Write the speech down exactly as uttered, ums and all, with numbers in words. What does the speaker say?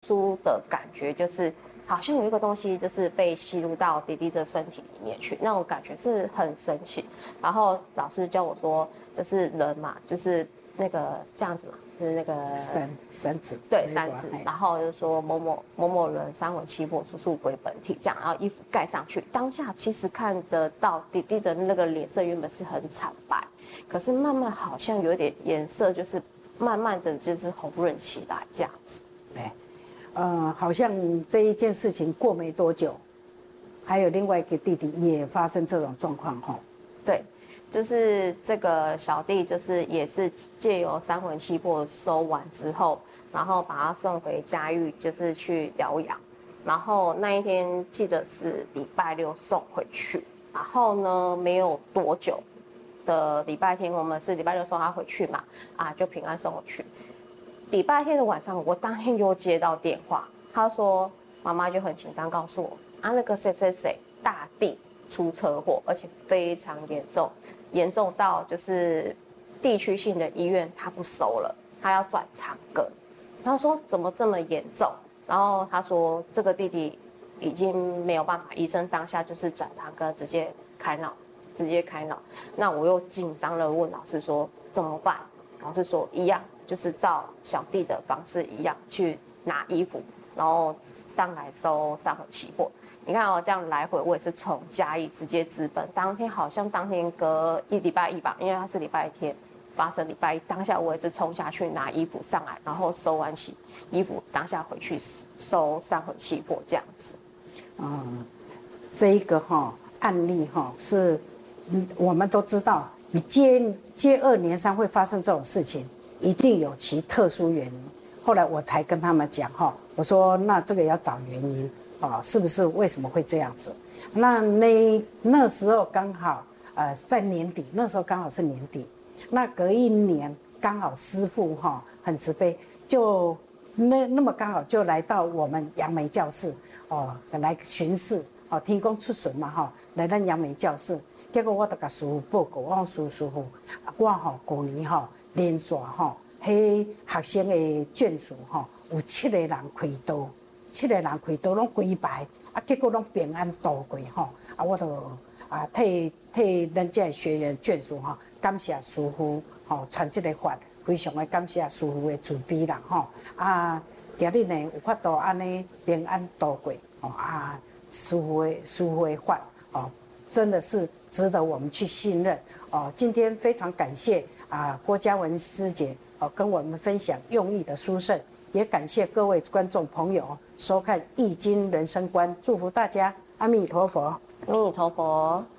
书的感觉就是好像有一个东西就是被吸入到弟弟的身体里面去，那种感觉是很神奇。然后老师教我说，就是人嘛，就是那个这样子嘛，就是那个三三指， 对三指，然后就说某某某某人三魂七魄，速速归本体，这样，然后衣服盖上去。当下其实看得到弟弟的那个脸色原本是很惨白，可是慢慢好像有点颜色，就是慢慢的就是红润起来这样子。 对，呃，好像这一件事情过没多久，还有另外一个弟弟也发生这种状况哈。 对，就是这个小弟，就是也是借由三魂七魄收完之后，然后把他送回家狱，就是去疗养。然后那一天记得是礼拜六送回去，然后呢没有多久的礼拜天，我们是礼拜六送他回去嘛，啊就平安送回去。礼拜天的晚上，我当天又接到电话，他说妈妈就很紧张告诉我，啊那个谁谁谁大弟出车祸，而且非常严重，严重到就是地区性的医院他不收了，他要转长庚。他说怎么这么严重？然后他说这个弟弟已经没有办法，医生当下就是转长庚，直接开脑，直接开脑。那我又紧张了，问老师说怎么办？老师说一样，就是照小弟的方式一样去拿衣服，然后上来收三魂七魄。你看哦，这样来回我也是从嘉义直接直奔，当天好像当天隔一礼拜一吧，因为他是礼拜天发生，礼拜一当下我也是冲下去拿衣服上来，然后收完起衣服，当下回去收三魂七魄这样子。 嗯，这一个哈、哦、案例哈、哦、是，嗯，我们都知道，你接接二连三会发生这种事情，一定有其特殊原因。后来我才跟他们讲哈，我说那这个要找原因啊，是不是为什么会这样子？那那那时候刚好呃在年底，那时候刚好是年底，那隔一年刚好师父哈很慈悲，就那那么刚好就来到我们杨梅教室哦来巡视哦，天公出巡嘛哈，来咱杨梅教室。结果我就甲师傅报告，我讲师师傅，我吼去年吼连续吼，迄学生的眷属吼有七个人开刀，七个人开刀拢规排，啊结果拢平安度过吼，啊我就啊替替咱这学员眷属吼感谢师傅吼传这个法，非常的感谢师傅的慈悲人吼啊，今日呢有法度安尼平安度过吼啊，师傅的师傅的法哦。真的是值得我们去信任哦！今天非常感谢啊郭嘉文师姐哦跟我们分享用意的殊胜，也感谢各位观众朋友收看《易经人生观》，祝福大家阿弥陀佛， 阿弥陀佛。